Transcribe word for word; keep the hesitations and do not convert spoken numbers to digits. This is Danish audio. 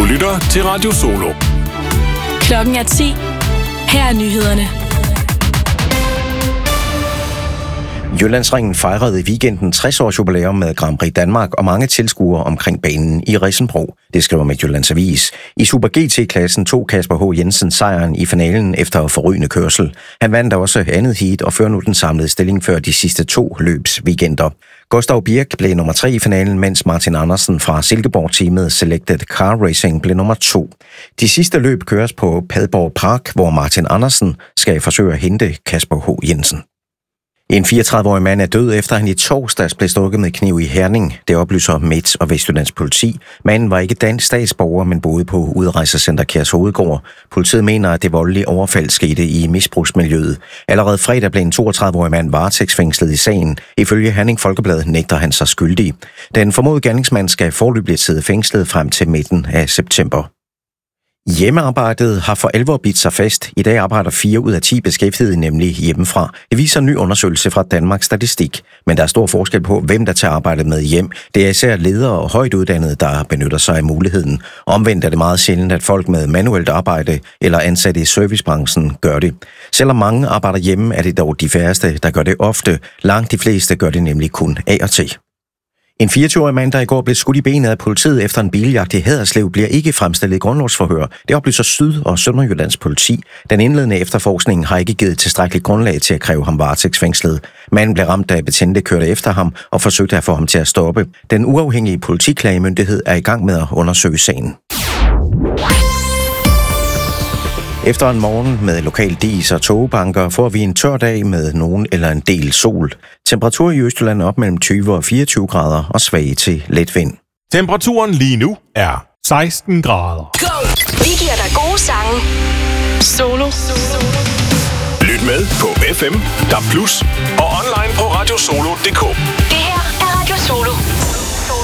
lytter til Radio Solo. Klokken er ti. Her er nyhederne. Jyllandsringen fejrede i weekenden tres års jubilæum med Grand Prix Danmark og mange tilskuere omkring banen i Risenbro. Det skriver Midtjyllands Avis. I Super G T-klassen tog Kasper H. Jensen sejren i finalen efter forrygende kørsel. Han vandt også andet heat og fører nu den samlede stilling før de sidste to løbs weekender. Gustav Birk blev nummer tre i finalen, mens Martin Andersen fra Silkeborg-teamet Selected Car Racing blev nummer to. De sidste løb køres på Padborg Park, hvor Martin Andersen skal forsøge at hente Kasper H. Jensen. En fireogtredive-årig mand er død, efter han i torsdags blev stukket med kniv i Herning. Det oplyser Midt- og Vestjyllands politi. Manden var ikke dansk statsborger, men boede på Udrejsecenter Kærshovedgård. Politiet mener, at det voldelige overfald skete i misbrugsmiljøet. Allerede fredag blev en toogtredive-årig mand varetægtsfængslet i sagen. Ifølge Herning Folkeblad nægter han sig skyldig. Den formodede gerningsmand skal foreløbigt sidde fængslet frem til midten af september. Hjemmearbejdet har for alvor bidt sig fast. I dag arbejder fire ud af ti beskæftigede nemlig hjemmefra. Det viser en ny undersøgelse fra Danmarks Statistik. Men der er stor forskel på, hvem der tager arbejdet med hjem. Det er især ledere og højt uddannede, der benytter sig af muligheden. Omvendt er det meget sjældent, at folk med manuelt arbejde eller ansatte i servicebranchen gør det. Selvom mange arbejder hjemme, er det dog de færreste, der gør det ofte. Langt de fleste gør det nemlig kun af og til. En fireogtyve-årig mand, der i går blev skudt i benet af politiet efter en biljagt i Haderslev, bliver ikke fremstillet i grundlovsforhør. Det oplyser Syd- og Sønderjyllands politi. Den indledende efterforskning har ikke givet tilstrækkeligt grundlag til at kræve ham varetægtsfængslet. Manden blev ramt, da betjente kørte efter ham og forsøgte at få ham til at stoppe. Den uafhængige politiklagemyndighed er i gang med at undersøge sagen. Efter en morgen med lokal dis og togbanker får vi en tør dag med nogen eller en del sol. Temperatur i Østjylland op mellem tyve og fireogtyve grader og svag til let vind. Temperaturen lige nu er seksten grader. Go! Vi giver dig gode sange. Solo. Lyt med på F M, D A B plus og online på radiosolo punktum d k.